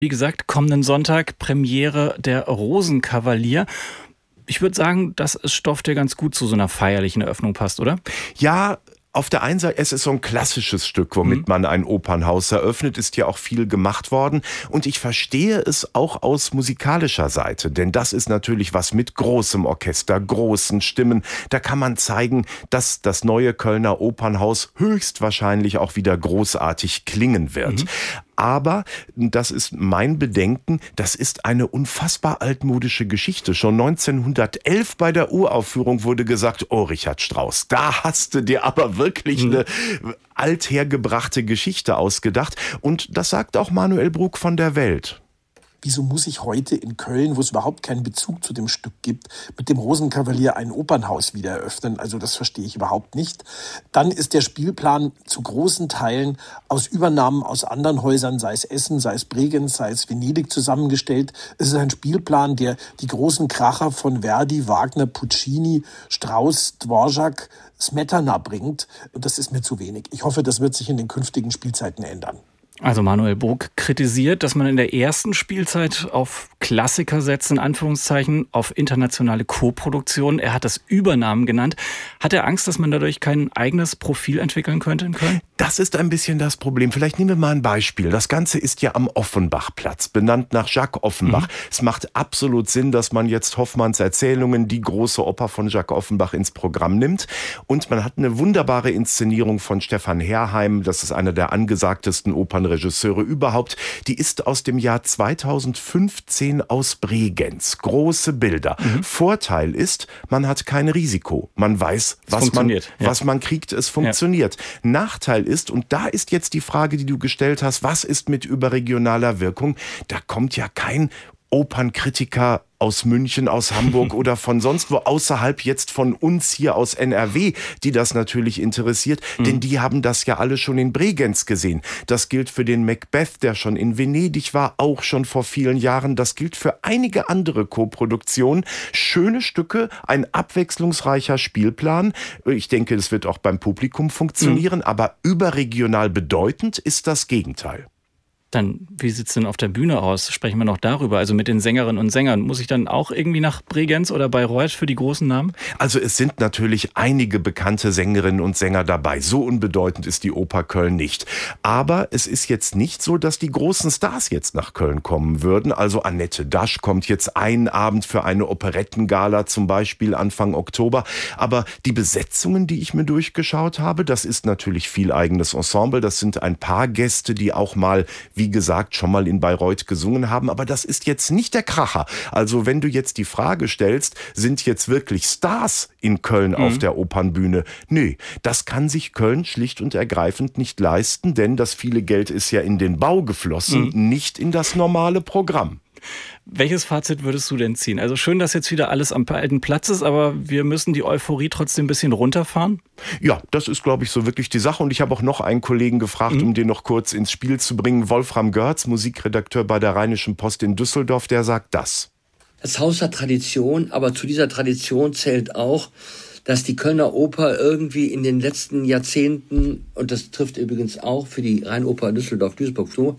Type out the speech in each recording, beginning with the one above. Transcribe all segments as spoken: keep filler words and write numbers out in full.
Wie gesagt, kommenden Sonntag Premiere der Rosenkavalier. Ich würde sagen, das ist Stoff, der ganz gut zu so einer feierlichen Eröffnung passt, oder? Ja, auf der einen Seite, es ist so ein klassisches Stück, womit mhm. man ein Opernhaus eröffnet, ist ja auch viel gemacht worden. Und ich verstehe es auch aus musikalischer Seite, denn das ist natürlich was mit großem Orchester, großen Stimmen. Da kann man zeigen, dass das neue Kölner Opernhaus höchstwahrscheinlich auch wieder großartig klingen wird. Mhm. Aber, das ist mein Bedenken, das ist eine unfassbar altmodische Geschichte. Schon neunzehnhundertelf bei der Uraufführung wurde gesagt, oh Richard Strauss, da hast du dir aber wirklich eine althergebrachte Geschichte ausgedacht. Und das sagt auch Manuel Brug von der Welt. Wieso muss ich heute in Köln, wo es überhaupt keinen Bezug zu dem Stück gibt, mit dem Rosenkavalier ein Opernhaus wieder eröffnen? Also das verstehe ich überhaupt nicht. Dann ist der Spielplan zu großen Teilen aus Übernahmen aus anderen Häusern, sei es Essen, sei es Bregenz, sei es Venedig, zusammengestellt. Es ist ein Spielplan, der die großen Kracher von Verdi, Wagner, Puccini, Strauss, Dvorak, Smetana bringt. Und das ist mir zu wenig. Ich hoffe, das wird sich in den künftigen Spielzeiten ändern. Also Manuel Brug kritisiert, dass man in der ersten Spielzeit auf Klassiker setzt, in Anführungszeichen, auf internationale Koproduktionen. Er hat das Übernahmen genannt. Hat er Angst, dass man dadurch kein eigenes Profil entwickeln könnte in Köln? Das ist ein bisschen das Problem. Vielleicht nehmen wir mal ein Beispiel. Das Ganze ist ja am Offenbachplatz, benannt nach Jacques Offenbach. Mhm. Es macht absolut Sinn, dass man jetzt Hoffmanns Erzählungen, die große Oper von Jacques Offenbach, ins Programm nimmt. Und man hat eine wunderbare Inszenierung von Stefan Herrheim. Das ist einer der angesagtesten Opernregisseure überhaupt. Die ist aus dem Jahr zweitausendfünfzehn aus Bregenz. Große Bilder. Mhm. Vorteil ist, man hat kein Risiko. Man weiß, was man, ja. was man kriegt. Es funktioniert. Ja. Nachteil ist, und da ist jetzt die Frage, die du gestellt hast, was ist mit überregionaler Wirkung? Da kommt ja kein Opernkritiker aus München, aus Hamburg oder von sonst wo außerhalb jetzt von uns hier aus N R W, die das natürlich interessiert, mhm. denn die haben das ja alle schon in Bregenz gesehen. Das gilt für den Macbeth, der schon in Venedig war, auch schon vor vielen Jahren. Das gilt für einige andere Koproduktionen. Schöne Stücke, ein abwechslungsreicher Spielplan. Ich denke, das wird auch beim Publikum funktionieren, mhm. aber überregional bedeutend ist das Gegenteil. Dann, wie sieht's denn auf der Bühne aus? Sprechen wir noch darüber. Also mit den Sängerinnen und Sängern. Muss ich dann auch irgendwie nach Bregenz oder Bayreuth für die großen Namen? Also es sind natürlich einige bekannte Sängerinnen und Sänger dabei. So unbedeutend ist die Oper Köln nicht. Aber es ist jetzt nicht so, dass die großen Stars jetzt nach Köln kommen würden. Also Annette Dasch kommt jetzt einen Abend für eine Operettengala zum Beispiel Anfang Oktober. Aber die Besetzungen, die ich mir durchgeschaut habe, das ist natürlich viel eigenes Ensemble. Das sind ein paar Gäste, die auch mal, wie gesagt, schon mal in Bayreuth gesungen haben, aber das ist jetzt nicht der Kracher. Also wenn du jetzt die Frage stellst, sind jetzt wirklich Stars in Köln mhm. auf der Opernbühne? Nö, das kann sich Köln schlicht und ergreifend nicht leisten, denn das viele Geld ist ja in den Bau geflossen, mhm. nicht in das normale Programm. Welches Fazit würdest du denn ziehen? Also schön, dass jetzt wieder alles am alten Platz ist, aber wir müssen die Euphorie trotzdem ein bisschen runterfahren? Ja, das ist, glaube ich, so wirklich die Sache. Und ich habe auch noch einen Kollegen gefragt, mhm. um den noch kurz ins Spiel zu bringen. Wolfram Görz, Musikredakteur bei der Rheinischen Post in Düsseldorf, der sagt das. Das Haus hat Tradition, aber zu dieser Tradition zählt auch, dass die Kölner Oper irgendwie in den letzten Jahrzehnten, und das trifft übrigens auch für die Rheinoper Düsseldorf-Duisburg so,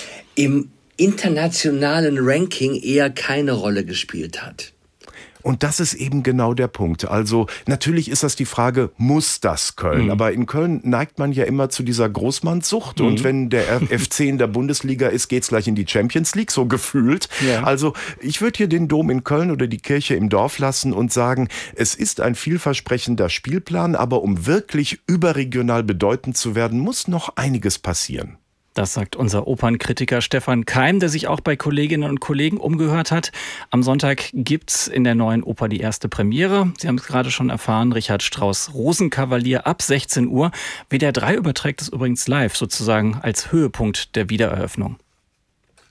im internationalen Ranking eher keine Rolle gespielt hat. Und das ist eben genau der Punkt. Also natürlich ist das die Frage, muss das Köln? Mhm. Aber in Köln neigt man ja immer zu dieser Großmannssucht. Mhm. Und wenn der F C in der Bundesliga ist, geht's gleich in die Champions League, so gefühlt. Ja. Also ich würde hier den Dom in Köln oder die Kirche im Dorf lassen und sagen, es ist ein vielversprechender Spielplan, aber um wirklich überregional bedeutend zu werden, muss noch einiges passieren. Das sagt unser Opernkritiker Stefan Keim, der sich auch bei Kolleginnen und Kollegen umgehört hat. Am Sonntag gibt's in der neuen Oper die erste Premiere. Sie haben es gerade schon erfahren, Richard Strauss Rosenkavalier ab sechzehn Uhr. W D R drei überträgt es übrigens live, sozusagen als Höhepunkt der Wiedereröffnung.